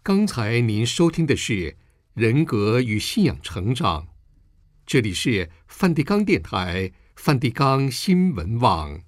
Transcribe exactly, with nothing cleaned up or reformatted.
刚才您收听的是《人格与信仰成长》，这里是梵蒂冈电台、梵蒂冈新闻网。